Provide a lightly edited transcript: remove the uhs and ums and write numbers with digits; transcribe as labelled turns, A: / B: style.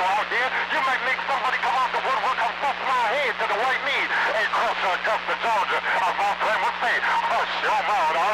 A: you out here. You might make somebody come out the woodwork and bust my head to the white knee. Hey, Crusher, Justin Georgia, as my friend would say, hush your mouth,